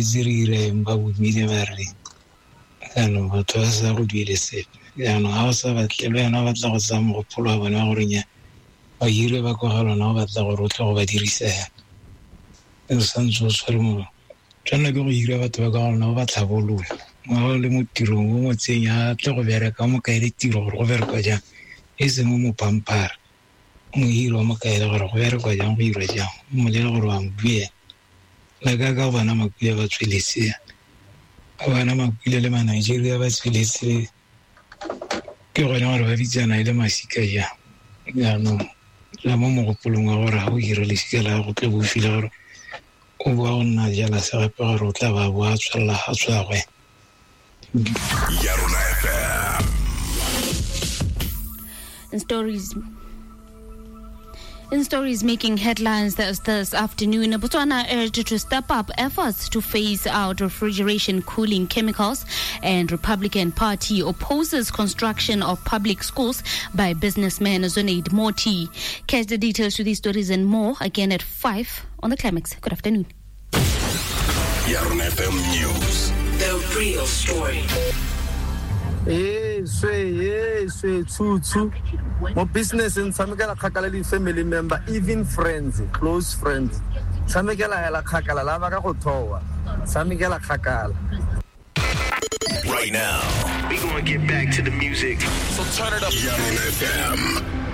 zirire mba bumile bare ano batho ba sa go duele sepe ano ha o sa batle le yona batla go tsa mogopolo wa bona gore nya ba hire ba kwa ga lona o batla gore o tle go ba dirisa e sa ntse o tshware mo tsana ke go hira batho ba kwa lona o ba tlhabolola mo le mo tirong o mo tsenya tle go bereka mo kae le tiro gore go berekwa jang e se mo pampara mo hiro mo kae le gore go berekwa jang go hira jang mo le gore wa mbuye la ka bana makile ba tsweletse bana makile le ma Nigeria ba tsweletse ke gona gore ba bitsana ile masika ja no la mo mogopolong wa gore ha o hira le sikela go tle bo file gore o bua o nna jala se gape gore o tla ba boa tswalla ha tswagwe Ya Rona FM. In stories making headlines this afternoon, Botswana urged to step up efforts to phase out refrigeration cooling chemicals, and Republican Party opposes construction of public schools by businessman Zonaid Moti. Catch the details to these stories and more again at 5 on the Climax. Good afternoon. Ya Rona FM News. The real story. Two. More business in Samikala Kakalali family member, even friends, close friends. Samikala Hela Kakala, Lavaga Hotoa, Samikala Kakala. Right now, we're going to get back to the music. So turn it up. Ya Rona FM.